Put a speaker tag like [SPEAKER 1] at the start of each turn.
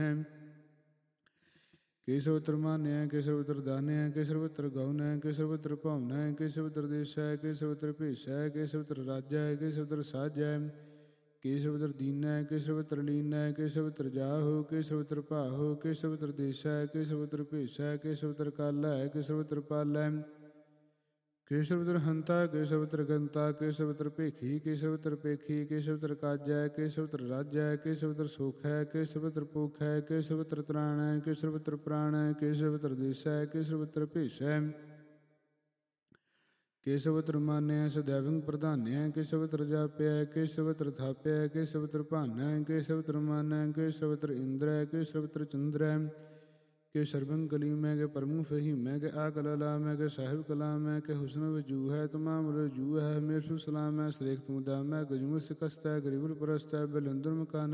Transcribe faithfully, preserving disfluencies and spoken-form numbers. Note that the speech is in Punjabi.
[SPEAKER 1] ਕੇਸਵਤਰ ਮਾਨਿਆ ਕੇਸਵਤਰ ਦਾਨਿਆ ਕੇਸਵਤਰ ਗਉਨੈ ਕੇਸਵਤਰ ਭਉਨੈ ਕੇਸਵਤਰ ਦੇਸੈ ਕੇਸਵਤਰ ਭੇਸੈ ਕੇਸਵਤਰ ਰਾਜੈ ਕੇਸਵਤਰ ਸਾਜੈ ਕੇਸਵਤਰ ਦੀਨੈ ਕੇਸਵਤਰ ਲੀਨੈ ਕੇਸਵਤਰ ਜਾਹੋ ਕੇਸਵਤਰ ਭਾਹੋ ਕੇਸਵਤਰ ਦੇਸੈ ਕੇਸਵਤਰ ਭੇਸੈ ਕੇਸਵਤਰ ਕਾਲੈ ਕੇਸਵਤਰ ਪਾਲੈ ਕੇਸਵਤਰ ਹੰਤਾ ਕੇਸਵਤਰ ਗੰਤਾ ਕੇਸਵਤਰ ਭੇਖੀ ਕੇਸਵਤਰ ਪੇਖੀ ਕੇਸਵਤਰ ਕਾਜੈ ਕੇਸਵਤਰ ਰਾਜੈ ਕੇਸਵਤਰ ਸੋਖੈ ਕੇਸਵਤਰ ਪੋਖੈ ਕੇਸਵਤਰ ਤ੍ਰਾਣੈ ਕੇਸਵਤਰ ਪ੍ਰਾਣੈ ਕੇਸਵਤਰ ਦੇਸੈ ਕੇਸਵਤਰ ਭੇਸੈ ਕੇਸਵਤਰ ਮਾਨਿਆ ਸਦੈਵੰ ਪ੍ਰਧਾਨਿਆ ਕੇਸਵਤਰ ਜਾਪਿਆ ਕੇਸਵਤਰ ਥਾਪਿਆ ਕੇਸਵਤਰ ਭਾਨੈ ਕੇਸਵਤਰ ਮਾਨੈ ਕੇਸਵਤਰ ਇੰਦਰੈ ਕੇਸਵਤਰ ਚੰਦਰੈ ਕੇ ਸਰਬੰ ਕਲੀਮੈ ਕੇ ਪਰਮੁ ਫਹੀਮੈ ਕੇ ਆ ਕਲਾਲਾਮੈ ਕੇ ਸਾਹਿਬ ਕਲਾਮੈ ਕੇ ਹੁਸਨ ਵਜੂਹੈ ਤਮਾਮ ਰਜੂ ਹੈ ਮੇਰਸੂ ਸਲਾਮੈ ਸਲੇਖ ਤੁਮਦਾਮੈ ਗਜਮੁ ਸਿਕਸਤੈ ਗਰੀਬੁਲ ਪਰਸਤੈ ਬਲਿੰਦਰ ਮਕਾਨ